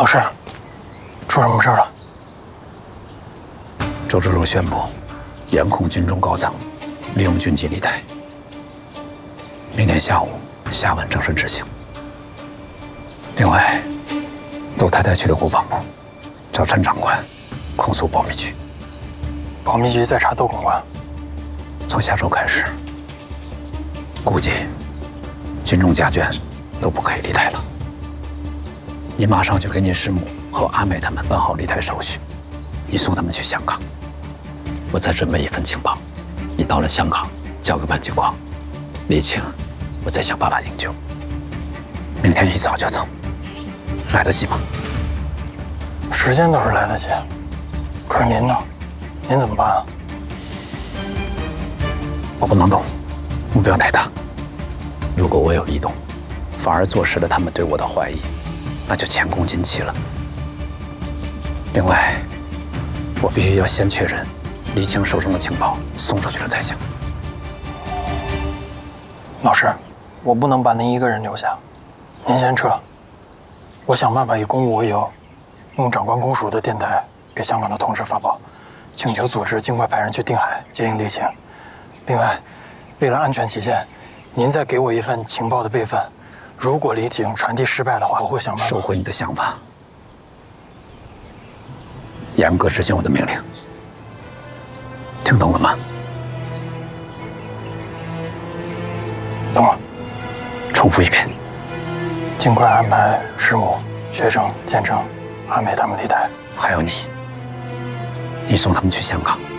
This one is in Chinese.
老师，出什么事了？ 周辎重宣布，严控军中高层，利用军机离台。明天下午下文正式执行。另外，窦太太去了国防部，找陈长官控诉保密局。 保密局在查窦公关。 从下周开始，估计军中家眷都不可以离台了。你马上就给你师母和阿美他们办好离台手续，你送他们去香港。我再准备一份情报，你到了香港交个办情况，李青，我再想办法营救。明天一早就走，来得及吗？ 时间倒是来得及，可是您呢？您怎么办啊？ 我不能动，目标太大。如果我有异动，反而坐实了他们对我的怀疑，那就前功尽弃了。另外，我必须要先确认李青手中的情报送出去了才行。 老师，我不能把您一个人留下，您先撤。我想办法以公务为由，用长官公署的电台给香港的同事发报，请求组织尽快派人去定海接应李青。另外，为了安全起见，您再给我一份情报的备份。如果李青传递失败的话，我会想办法收回你的想法，严格执行我的命令。听懂了吗？ 懂了。 重复一遍。 尽快安排师母、学生、建成、阿美他们离台。 还有你，你送他们去香港。